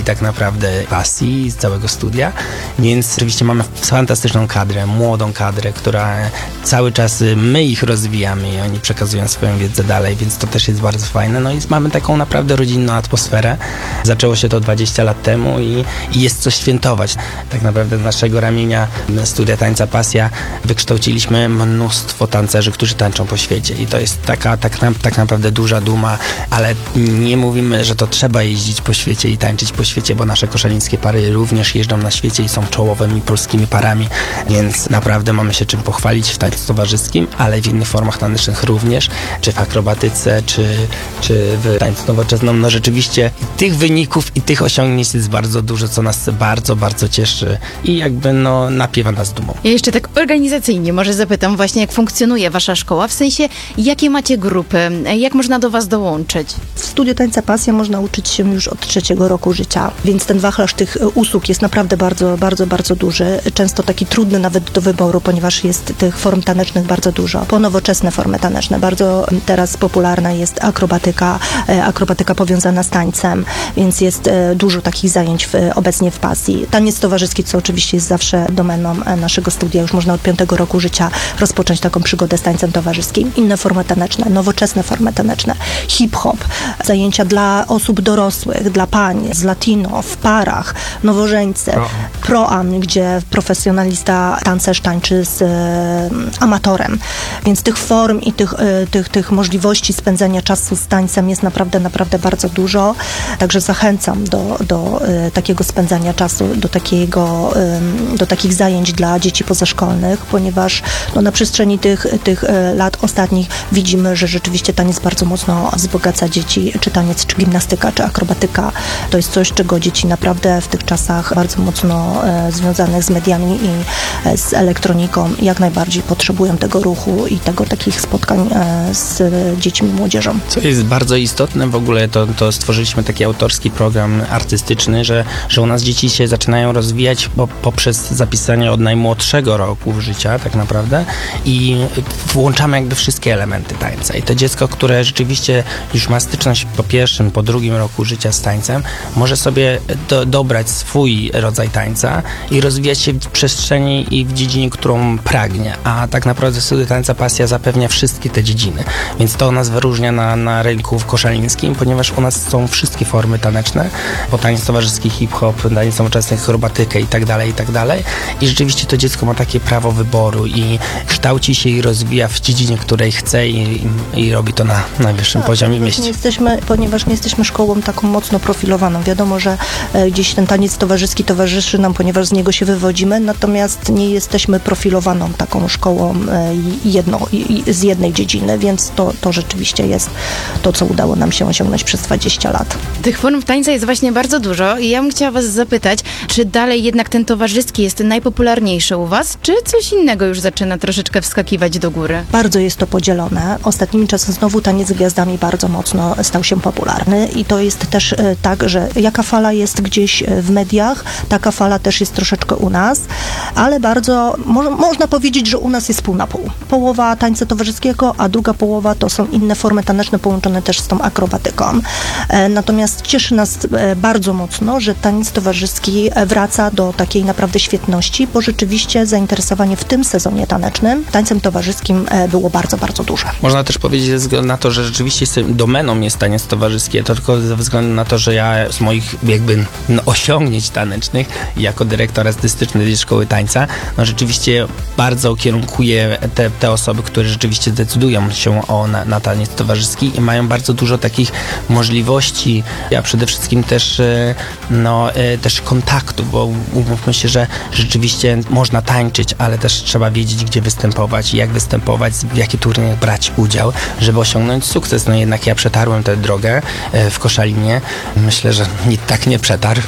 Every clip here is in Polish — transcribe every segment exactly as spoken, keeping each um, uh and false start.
tak naprawdę pasji z całego studia, więc oczywiście mamy fantastyczną kadrę, młodą kadrę, która cały czas my ich rozwijamy i oni przekazują swoją wiedzę dalej, więc to też jest bardzo fajne. No i mamy taką naprawdę rodzinną atmosferę. Zaczęło się to dwadzieścia lat temu i, i jest co świętować. Tak naprawdę z naszego ramienia Studia Tańca Pasja wykształciliśmy mnóstwo tancerzy, którzy tańczą po świecie i to jest taka tak, na, tak naprawdę duża duma, ale nie mówimy, że to trzeba jeździć po świecie i tańczyć po świecie, bo nasze koszalińskie pary również jeżdżą na świecie i są czołowymi polskimi parami, więc naprawdę mamy się czym pochwalić w tańcu towarzyskim, ale w innych formach tanecznych również, czy w akrobatyce, czy, czy w tańcu nowoczesnym. No rzeczywiście tych wyników i tych osiągnięć jest bardzo dużo, co nas bardzo, bardzo cieszy i jakby no napiewa nas dumą. Ja jeszcze tak organizacyjnie może zapytam właśnie, jak funkcjonuje wasza szkoła, w sensie jakie macie grupy, jak można do was dołączyć? W Studiu Tańca Pasja można uczyć się już od trzeciego roku życia, więc ten wachlarz tych usług jest naprawdę bardzo, bardzo, bardzo duży. Często taki trudny nawet do wyboru, ponieważ jest tych form tanecznych bardzo dużo. Po nowoczesne formy taneczne. Bardzo teraz popularna jest akrobatyka, akrobatyka powiązana z tańcem, więc jest dużo takich zajęć w, obecnie w Pasji. Taniec towarzyski, co oczywiście jest zawsze domeną naszego studia. Już można od piątego roku życia rozpocząć taką przygodę z tańcem towarzyskim. Inne formy taneczne, nowoczesne formy taneczne, hip-hop, zajęcia dla osób dorosłych, dla pań, z latino, w parach, nowożeńcy, pro. pro-am, gdzie profesjonalista tancerz tańczy z e, amatorem. Więc tych form i tych, e, tych, tych możliwości spędzania czasu z tańcem jest naprawdę, naprawdę bardzo dużo. Także zachęcam do, do e, takiego spędzania czasu, do, takiego, e, do takich zajęć dla dzieci pozaszkolnych, ponieważ no, na przestrzeni tych, tych e, lat ostatnich widzimy, że rzeczywiście taniec bardzo mocno wzbogaca dzieci, czy taniec, czy gimnastyka, czy akrobatyka. To jest coś, czego dzieci naprawdę w tych czasach bardzo mocno e, związanych z mediami i e, z elektroniką jak najbardziej potrzebują tego ruchu i tego takich spotkań e, z dziećmi i młodzieżą. Co jest bardzo istotne w ogóle, to, to stworzyliśmy taki autorski program artystyczny, że, że u nas dzieci się zaczynają rozwijać po, poprzez zapisanie od najmłodszego roku życia tak naprawdę i włączamy jakby wszystkie elementy tańca. I to dziecko, które rzeczywiście już ma styczność po pierwszym, po drugim roku życia z tańcem, może sobie do, dobrać swój rodzaj tańca i rozwijać się w przestrzeni i w dziedzinie, którą pragnie. A tak naprawdę Studio Tańca Pasja zapewnia wszystkie te dziedziny. Więc to nas wyróżnia na, na rynku koszalińskim, ponieważ u nas są wszystkie formy taneczne, bo taniec towarzyski, hip-hop, taniec nowoczesny, akrobatykę i tak dalej, i tak dalej. I rzeczywiście to dziecko ma takie prawo wyboru i kształci się i rozwija w dziedzinie, której chce i, i, i robi to na najwyższym tak, poziomie w mieście. Nie jesteśmy, ponieważ nie jesteśmy szkołą taką mocno profilowaną. Wiadomo, że e, gdzieś ten taniec towarzyski towarzyszy nam, ponieważ z niego się wywodzimy, natomiast nie jesteśmy profilowaną taką szkołą e, jedno, i, z jednej dziedziny, więc to, to rzeczywiście jest to, co udało nam się osiągnąć przez dwadzieścia lat. Tych form tańca jest właśnie bardzo dużo i ja bym chciała was zapytać, czy dalej jednak ten towarzyski jest najpopularniejszy u was, czy coś innego już zaczyna troszeczkę wskakiwać do góry? Bardzo jest to podzielone. Ostatnimi czasy znowu taniec z gwiazdami bardzo mocno stał się popularny i to jest też e, tak, że jaka fala jest gdzieś w mediach, taka fala też jest troszeczkę u nas, ale bardzo, mo- można powiedzieć, że u nas jest pół na pół. Połowa tańca towarzyskiego, a druga połowa to są inne formy taneczne połączone też z tą akrobatyką. E, natomiast cieszy nas e, bardzo mocno, że taniec towarzyski wraca do takiej naprawdę świetności, bo rzeczywiście zainteresowanie w tym sezonie tanecznym tańcem towarzyskim e, było bardzo, bardzo duże. Można też powiedzieć ze względu na to, że rzeczywiście domeną jest taniec towarzyski, to tylko ze względu na to, że ja z moich jakby no, osiągnięć tanecznych jako dyrektor artystyczny tej szkoły tańca, no rzeczywiście bardzo kierunkuję te, te osoby, które rzeczywiście decydują się o na, na taniec towarzyski i mają bardzo dużo takich możliwości, a przede wszystkim też no, też kontaktów, bo umówmy się, że rzeczywiście można tańczyć, ale też trzeba wiedzieć, gdzie występować, jak występować, w jakich turniejach brać udział, żeby osiągnąć sukces. No jednak ja przetarłem tę drogę w Koszalinie. Myślę, że nikt tak nie przetarł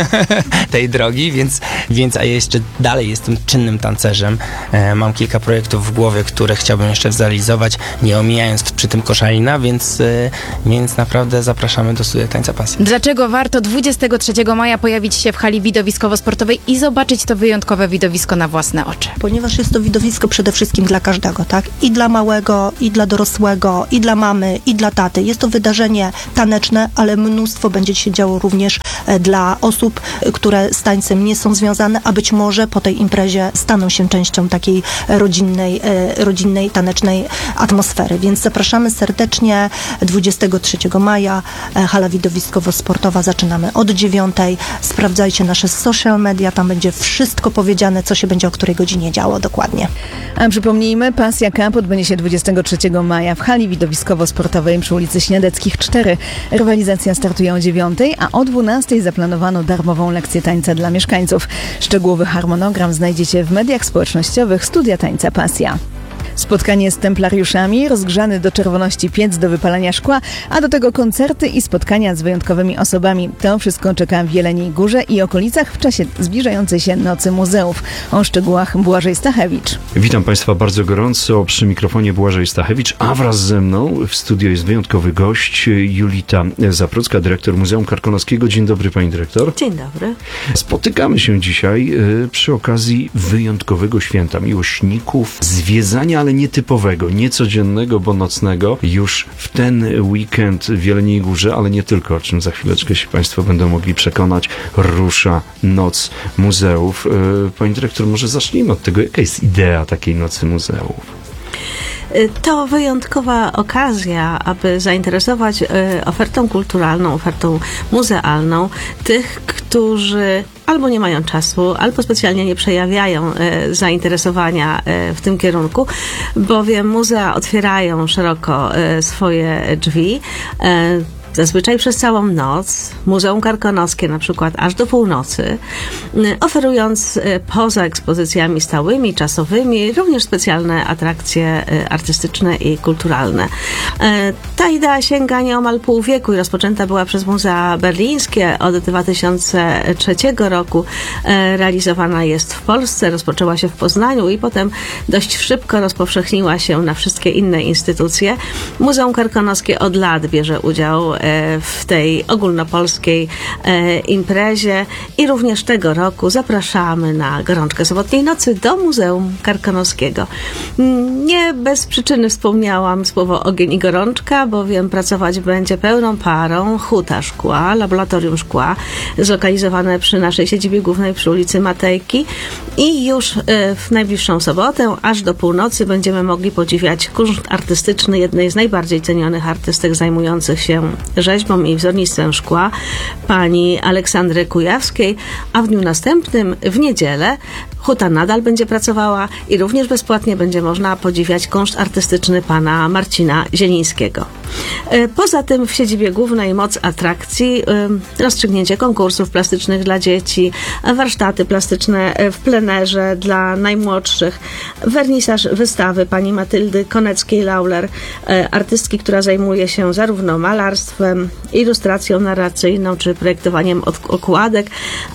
tej drogi, więc, więc a ja jeszcze dalej jestem czynnym tancerzem. Mam kilka projektów w głowie, które chciałbym jeszcze zrealizować, nie omijając przy tym Koszalina, więc, więc naprawdę zapraszamy do Studia Tańca Pasji. Dlaczego warto dwudziestego trzeciego maja pojawić się w hali widowiskowo-sportowej i zobaczyć to wyjątkowe widowisko na własne oczy? Ponieważ jest to widowisko przede wszystkim dla każdego, tak? I dla małego, i dla dorosłego, i dla mamy, i dla taty. Jest to wydarzenie taneczne, ale mnóstwo będzie się działo również również e, dla osób, e, które z tańcem nie są związane, a być może po tej imprezie staną się częścią takiej rodzinnej, e, rodzinnej, tanecznej atmosfery. Więc zapraszamy serdecznie dwudziestego trzeciego maja, e, hala widowiskowo-sportowa, zaczynamy od dziewiątej. Sprawdzajcie nasze social media, tam będzie wszystko powiedziane, co się będzie o której godzinie działo dokładnie. A przypomnijmy, Pasja Cup odbędzie się dwudziestego trzeciego maja w hali widowiskowo-sportowej przy ulicy Śniadeckich cztery. Rywalizacja startuje o dziewiątej, a o dwunastej zaplanowano darmową lekcję tańca dla mieszkańców. Szczegółowy harmonogram znajdziecie w mediach społecznościowych Studia Tańca Pasja. Spotkanie z templariuszami, rozgrzany do czerwoności piec do wypalania szkła, a do tego koncerty i spotkania z wyjątkowymi osobami. To wszystko czeka w Jeleniej Górze i okolicach w czasie zbliżającej się Nocy Muzeów. O szczegółach Błażej Stachewicz. Witam Państwa bardzo gorąco. Przy mikrofonie Błażej Stachewicz, a wraz ze mną w studio jest wyjątkowy gość Julita Zaprucka, dyrektor Muzeum Karkonoskiego. Dzień dobry, pani dyrektor. Dzień dobry. Spotykamy się dzisiaj y, przy okazji wyjątkowego święta miłośników zwiedzania, ale nietypowego, niecodziennego, bo nocnego. Już w ten weekend w Jeleniej Górze, ale nie tylko, o czym za chwileczkę się Państwo będą mogli przekonać, rusza Noc Muzeów. Y, pani dyrektor, może zacznijmy od tego, jaka jest idea takiej Nocy Muzeów? To wyjątkowa okazja, aby zainteresować y, ofertą kulturalną, ofertą muzealną tych, którzy albo nie mają czasu, albo specjalnie nie przejawiają y, zainteresowania y, w tym kierunku, bowiem muzea otwierają szeroko y, swoje drzwi. Y, Zazwyczaj przez całą noc, Muzeum Karkonoskie na przykład aż do północy, oferując poza ekspozycjami stałymi, czasowymi, również specjalne atrakcje artystyczne i kulturalne. Ta idea sięga nieomal pół wieku i rozpoczęta była przez Muzea Berlińskie od dwa tysiące trzeciego roku. Realizowana jest w Polsce, rozpoczęła się w Poznaniu i potem dość szybko rozpowszechniła się na wszystkie inne instytucje. Muzeum Karkonoskie od lat bierze udział w tej ogólnopolskiej e, imprezie i również tego roku zapraszamy na gorączkę sobotniej nocy do Muzeum Karkonoskiego. Nie bez przyczyny wspomniałam słowo ogień i gorączka, bowiem pracować będzie pełną parą Huta Szkła, Laboratorium Szkła, zlokalizowane przy naszej siedzibie głównej przy ulicy Matejki i już e, w najbliższą sobotę aż do północy będziemy mogli podziwiać kunszt artystyczny jednej z najbardziej cenionych artystek zajmujących się rzeźbą i wzornictwem szkła, pani Aleksandry Kujawskiej, a w dniu następnym, w niedzielę, Huta nadal będzie pracowała i również bezpłatnie będzie można podziwiać kunszt artystyczny pana Marcina Zielińskiego. Poza tym w siedzibie głównej moc atrakcji, rozstrzygnięcie konkursów plastycznych dla dzieci, warsztaty plastyczne w plenerze dla najmłodszych, wernisaż wystawy pani Matyldy Koneckiej-Lauler, artystki, która zajmuje się zarówno malarstwem, ilustracją narracyjną czy projektowaniem okładek.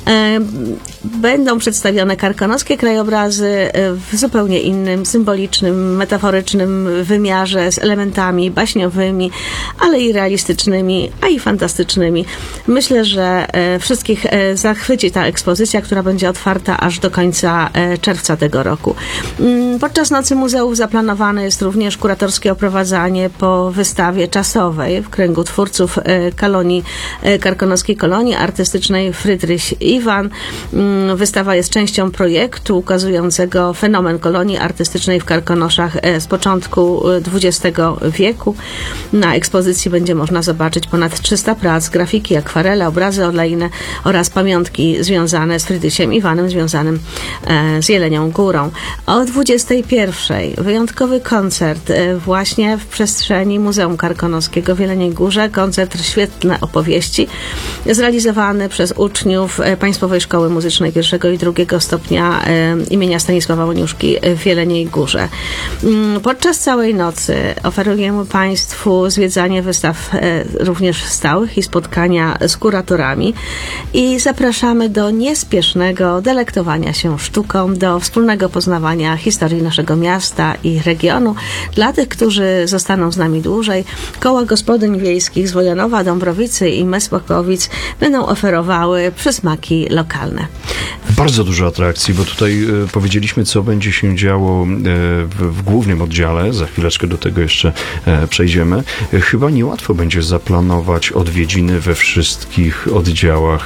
Będą przedstawione karkonoskie krajobrazy w zupełnie innym, symbolicznym, metaforycznym wymiarze z elementami baśniowymi, ale i realistycznymi, a i fantastycznymi. Myślę, że wszystkich zachwyci ta ekspozycja, która będzie otwarta aż do końca czerwca tego roku. Podczas Nocy Muzeów zaplanowane jest również kuratorskie oprowadzanie po wystawie czasowej w kręgu twórców kolonii, karkonoskiej kolonii artystycznej Frydrych Iwan. Wystawa jest częścią projektu ukazującego fenomen kolonii artystycznej w Karkonoszach z początku dwudziestego wieku. Na ekspozycji będzie można zobaczyć ponad trzysta prac, grafiki, akwarele, obrazy olejne oraz pamiątki związane z Frydrychem Iwanem, związanym z Jelenią Górą. O dwudziestej pierwszej wyjątkowy koncert właśnie w przestrzeni Muzeum Karkonoskiego w Jeleniej Górze. Koncert Świetne opowieści, zrealizowany przez uczniów Państwowej Szkoły Muzycznej pierwszego i drugiego stopnia imienia Stanisława Łoniuszki w Jeleniej Górze. Podczas całej nocy oferujemy Państwu zwiedzanie wystaw również stałych i spotkania z kuratorami i zapraszamy do niespiesznego delektowania się sztuką, do wspólnego poznawania historii naszego miasta i regionu. Dla tych, którzy zostaną z nami dłużej, koła gospodyń wiejskich z Wojanowa, Dąbrowicy i Mesłokowic będą oferowały przysmaki lokalne. Bardzo dużo atrakcji, bo tutaj e, powiedzieliśmy, co będzie się działo e, w, w głównym oddziale. Za chwileczkę do tego jeszcze e, przejdziemy. E, chyba niełatwo będzie zaplanować odwiedziny we wszystkich oddziałach